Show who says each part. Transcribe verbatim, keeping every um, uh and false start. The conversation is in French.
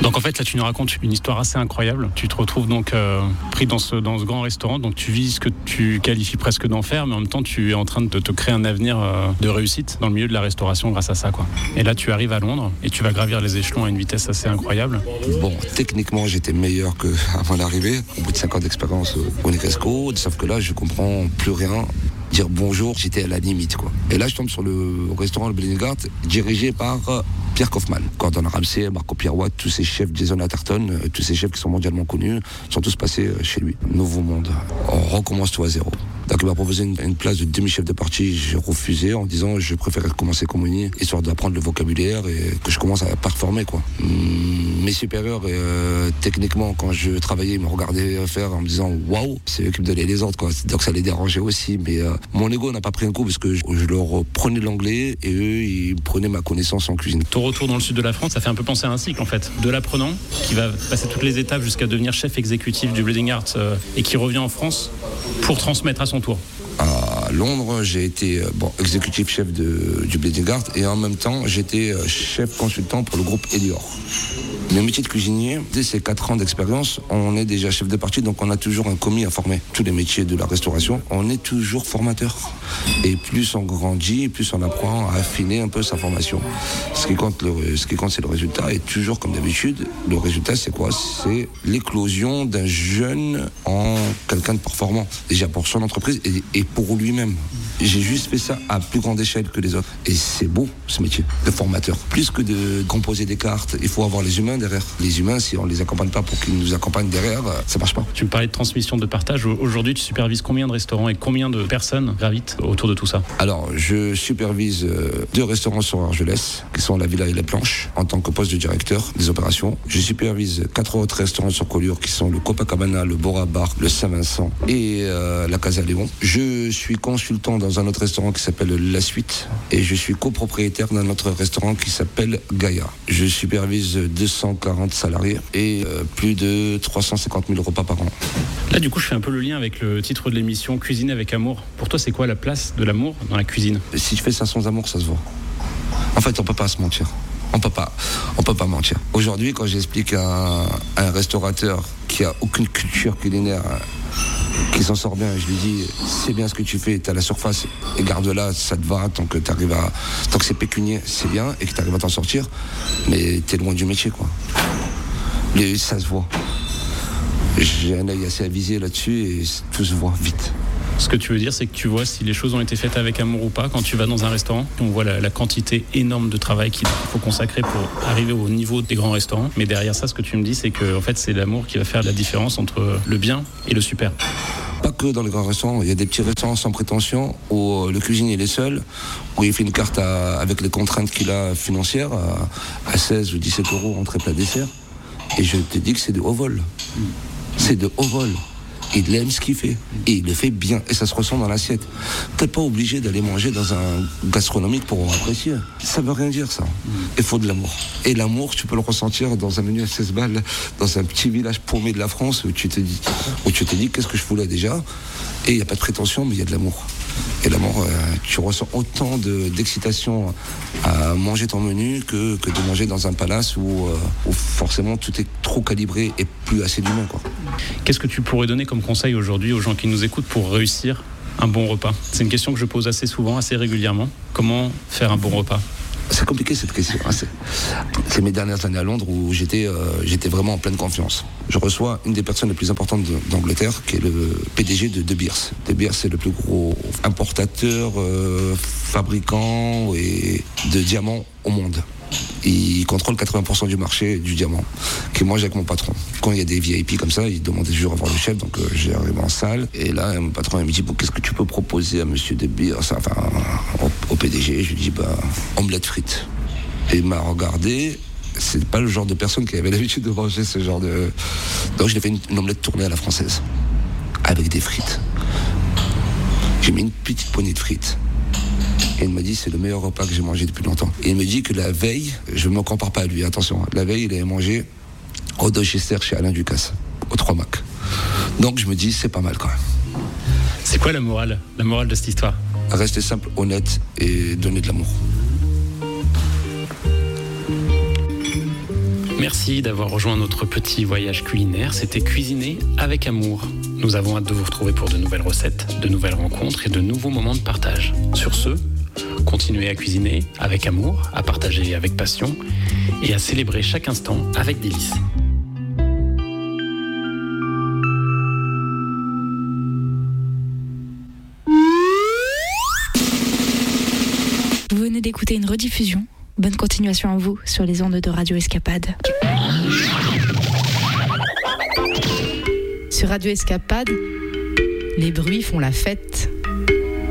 Speaker 1: Donc en fait là tu nous racontes une histoire assez incroyable. Tu te retrouves donc euh, pris dans ce, dans ce grand restaurant, donc tu vis ce que tu qualifies presque d'enfer, mais en même temps tu es en train de te, te créer un avenir euh, de réussite dans le milieu de la restauration grâce à ça, quoi. Et là tu arrives à Londres et tu vas gravir les échelons à une vitesse assez incroyable.
Speaker 2: Bon, techniquement j'étais meilleur qu'avant l'arrivée, au bout de cinq ans d'expérience au Nespresso, sauf que là je comprends plus rien. Dire bonjour, j'étais à la limite, quoi. Et là je tombe sur le restaurant Le Bellegarde, dirigé par Pierre Kaufmann. Gordon Ramsay, Marco Pierroit, tous ces chefs, Jason Atherton, tous ces chefs qui sont mondialement connus, sont tous passés chez lui. Nouveau monde. On recommence tout à zéro. Donc il m'a proposé une, une place de demi-chef de partie, j'ai refusé en disant je préfère commencer comme uni, histoire d'apprendre le vocabulaire et que je commence à performer, quoi. Mes supérieurs, euh, techniquement, quand je travaillais, ils me regardaient faire en me disant waouh, c'est eux qui me donnaient les ordres, quoi. Donc ça les dérangeait aussi, mais euh, mon ego n'a pas pris un coup parce que je, je leur prenais l'anglais et eux ils prenaient ma connaissance en cuisine.
Speaker 1: Ton retour dans le sud de la France, ça fait un peu penser à un cycle en fait, de l'apprenant qui va passer toutes les étapes jusqu'à devenir chef exécutif du Bleeding Heart euh, et qui revient en France pour transmettre à son tour.
Speaker 2: À Londres, j'ai été bon, exécutif chef de, du Bleeding Heart et en même temps j'étais chef consultant pour le groupe Elior. Le métier de cuisinier, dès ces quatre ans d'expérience, on est déjà chef de partie, donc on a toujours un commis à former. Tous les métiers de la restauration, on est toujours formateur. Et plus on grandit, plus on apprend à affiner un peu sa formation. Ce qui compte, le, ce qui compte, c'est le résultat. Et toujours comme d'habitude, le résultat, c'est quoi? C'est l'éclosion d'un jeune en quelqu'un de performant. Déjà pour son entreprise et, et pour lui-même. J'ai juste fait ça à plus grande échelle que les autres. Et c'est beau, ce métier de formateur. Plus que de composer des cartes, il faut avoir les humains derrière. Les humains, si on les accompagne pas pour qu'ils nous accompagnent derrière, ça marche pas.
Speaker 1: Tu me parlais de transmission, de partage. Aujourd'hui, tu supervises combien de restaurants et combien de personnes gravitent autour de tout ça?
Speaker 2: Alors, je supervise deux restaurants sur Argelès, qui sont la Villa et la Planche, en tant que poste de directeur des opérations. Je supervise quatre autres restaurants sur Collioure, qui sont le Copacabana, le Bora Bar, le Saint-Vincent et euh, la Casa Léon. Je suis consultant dans un autre restaurant qui s'appelle La Suite et je suis copropriétaire d'un autre restaurant qui s'appelle Gaïa. Je supervise deux cent quarante salariés et euh, plus de trois cent cinquante mille repas par an.
Speaker 1: Là, du coup, je fais un peu le lien avec le titre de l'émission Cuisiner avec amour. Pour toi, c'est quoi la place de l'amour dans la cuisine?
Speaker 2: Si je fais ça sans amour, ça se voit. En fait, on peut pas se mentir. On peut pas, on peut pas mentir. Aujourd'hui, quand j'explique à un, à un restaurateur qui a aucune culture culinaire, qui s'en sort bien, je lui dis c'est bien ce que tu fais, t'es à la surface et garde-la, ça te va, tant que t'arrives à, tant que c'est pécunier, c'est bien et que t'arrives à t'en sortir, mais t'es loin du métier, quoi. Les, ça se voit. J'ai un œil assez avisé là-dessus et tout se voit vite.
Speaker 1: Ce que tu veux dire, c'est que tu vois si les choses ont été faites avec amour ou pas. Quand tu vas dans un restaurant, on voit la, la quantité énorme de travail qu'il faut consacrer pour arriver au niveau des grands restaurants. Mais derrière ça, ce que tu me dis, c'est que en fait, c'est l'amour qui va faire la différence entre le bien et le super.
Speaker 2: Pas que dans les grands restaurants, il y a des petits restaurants sans prétention où le cuisinier est seul, où il fait une carte à, avec les contraintes qu'il a financières à, à seize ou dix-sept euros entrée plat dessert. Et je te dis que c'est de haut vol. C'est de haut vol. Il aime ce qu'il fait. Et il le fait bien. Et ça se ressent dans l'assiette. T'es pas obligé d'aller manger dans un gastronomique pour apprécier. Ça veut rien dire, ça. Il faut de l'amour. Et l'amour, tu peux le ressentir dans un menu à seize balles, dans un petit village paumé de la France où tu te dis, où tu te dis qu'est-ce que je fous là déjà? Et il n'y a pas de prétention, mais il y a de l'amour. Et l'amour, euh, tu ressens autant de, d'excitation à manger ton menu que, que de manger dans un palace où, euh, où forcément tout est trop calibré et plus assez d'humain, quoi.
Speaker 1: Qu'est-ce que tu pourrais donner comme conseil aujourd'hui aux gens qui nous écoutent pour réussir un bon repas? C'est une question que je pose assez souvent, assez régulièrement. Comment faire un bon repas?
Speaker 2: C'est compliqué cette question. Hein. C'est, c'est mes dernières années à Londres où j'étais, euh, j'étais vraiment en pleine confiance. Je reçois une des personnes les plus importantes de, d'Angleterre, qui est le P D G de De Beers. De Beers, c'est le plus gros importateur, euh, fabricant et de diamants au monde. Il contrôle quatre-vingts pour cent du marché du diamant, qui mange avec mon patron. Quand il y a des V I P comme ça, il demande toujours à voir le chef, donc euh, j'arrive en salle. Et là, mon patron il me dit, bon, qu'est-ce que tu peux proposer à monsieur De Beers, enfin, au, au P D G? Je lui dis, bah, omelette frites. Et il m'a regardé, c'est pas le genre de personne qui avait l'habitude de manger ce genre de... Donc je lui ai fait une, une omelette tournée à la française, avec des frites. J'ai mis une petite poignée de frites. Et il m'a dit c'est le meilleur repas que j'ai mangé depuis longtemps. Et il me dit que la veille, je ne me compare pas à lui, attention, la veille il avait mangé au Dorchester chez Alain Ducasse, au trois Mac. Donc je me dis c'est pas mal quand même.
Speaker 1: C'est quoi la morale, la morale de cette histoire?
Speaker 2: Rester simple, honnête et donner de l'amour.
Speaker 1: Merci d'avoir rejoint notre petit voyage culinaire. C'était Cuisiner avec amour. Nous avons hâte de vous retrouver pour de nouvelles recettes, de nouvelles rencontres et de nouveaux moments de partage. Sur ce, continuez à cuisiner avec amour, à partager avec passion et à célébrer chaque instant avec délice.
Speaker 3: Vous venez d'écouter une rediffusion. Bonne continuation à vous sur les ondes de Radio Escapade.
Speaker 4: Sur Radio Escapade, les bruits font la fête.